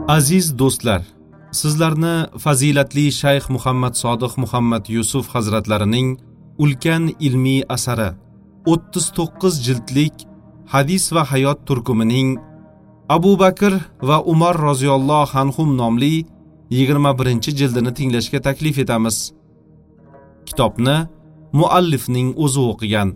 Aziz do'stlar, sizlarni fazilatli Shayx Muhammad Sodiq Muhammad Yusuf hazratlarining ulkan ilmiy asari 39 jildlik Hadis va hayot turkumining Abu Bakr va Umar roziyallohu anhum nomli 21-jildini tinglashga taklif etamiz. Kitobni muallifning o'zi o'qigan.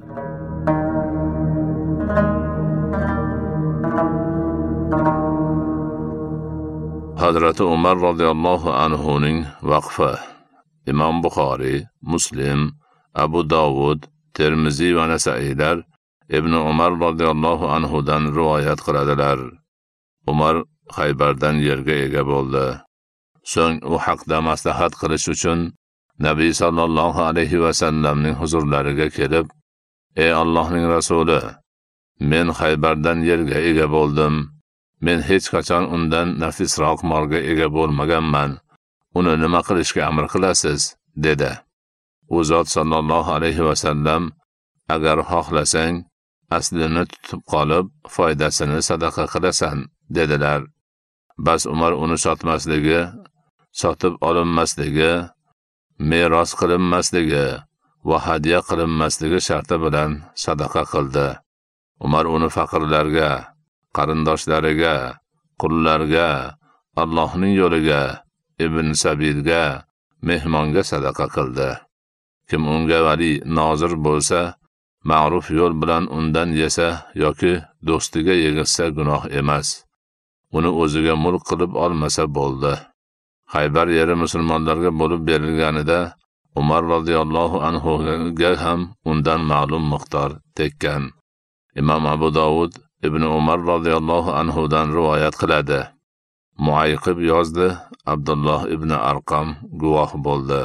Hazrati Umar radhiyallohu anhuning vaqfi. Imom Buxoriy, Muslim, Abu Dovud, Termiziy va Nasailar Ibn Umar radhiyallohu anhudan rivoyat qiladilar. Umar Xaybardan yerga ega bo'ldi. So'ng u haqda maslahat qilish uchun Nabiy sallallohu alayhi va sallamning huzurlariga kelib, "Ey Allohning rasuli, men Xaybardan yerga ega bo'ldim. Men hech qachon undan nafisroq molga ega bo'lmaganman. Uni nima qilishga amr qilasiz?" dedi. U zot sallallohu alayhi va sallam, "Agar xohlasang, aslini tutib qolib, foydasini sadaqa qilasan", dedilar. Bas Umar uni sotmasligi, sotib olinmasligi, meros qilinmasligi va hadya qilinmasligi sharti bilan sadaqa qildi. Umar uni faqirlarga, qarindoshlariga, qullarga, Allohning yo'liga, ibn sabilga, mehmonga sadaqa qildi. Kim unga vali nozir bo'lsa, ma'ruf yo'l bilan undan yesa yoki do'stiga yegizsa gunoh emas. Uni o'ziga mulk qilib olmasa bo'ldi. Xaybar yeri musulmonlarga bo'lib berilganida Umar radhiyallohu anhuga ham undan ma'lum miqdor tekkan. Imom Abu Dovud Ibn Umar radhiyallohu anhudan rivoyat qiladi. Muayqib yozdi, Abdulloh ibn Arqam guvoh bo'ldi.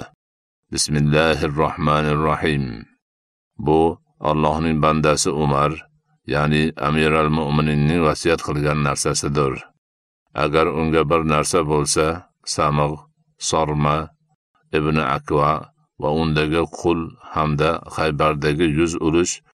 Bismillahirrohmanirrohim. Bu Allohning bandasi Umar, ya'ni Amir al-Mu'mininning vasiyat qilgan narsasidir. Agar unga bir narsa bo'lsa, Samig', Sorma, Ibn Akva va undagi qul hamda Xaybardagi 100 ulush